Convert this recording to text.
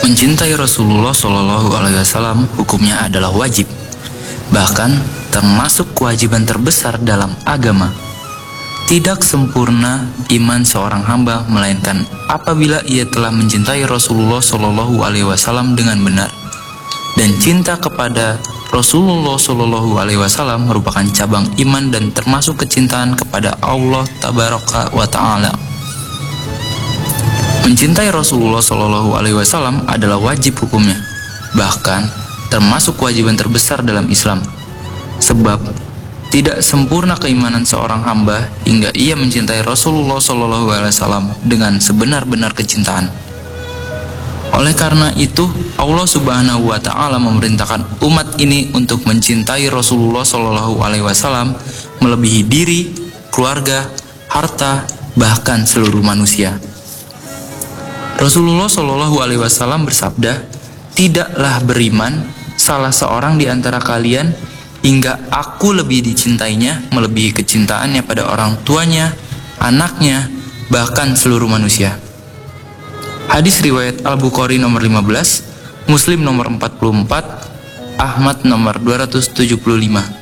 Mencintai Rasulullah Shallallahu Alaihi Wasallam hukumnya adalah wajib, bahkan termasuk kewajiban terbesar dalam agama. Tidak sempurna iman seorang hamba melainkan apabila ia telah mencintai Rasulullah Shallallahu Alaihi Wasallam dengan benar. Dan cinta kepada Rasulullah Shallallahu Alaihi Wasallam merupakan cabang iman dan termasuk kecintaan kepada Allah Tabaraka wa Ta'ala. Mencintai Rasulullah Shallallahu Alaihi Wasallam adalah wajib hukumnya, bahkan termasuk kewajiban terbesar dalam Islam. Sebab tidak sempurna keimanan seorang hamba hingga ia mencintai Rasulullah Shallallahu Alaihi Wasallam dengan sebenar-benar kecintaan. Oleh karena itu, Allah Subhanahu Wa Taala memerintahkan umat ini untuk mencintai Rasulullah Shallallahu Alaihi Wasallam melebihi diri, keluarga, harta, bahkan seluruh manusia. Rasulullah Shallallahu Alaihi Wasallam bersabda, "Tidaklah beriman salah seorang di antara kalian hingga aku lebih dicintainya melebihi kecintaannya pada orang tuanya, anaknya, bahkan seluruh manusia." Hadis riwayat Al-Bukhari nomor 15, Muslim nomor 44, Ahmad nomor 275.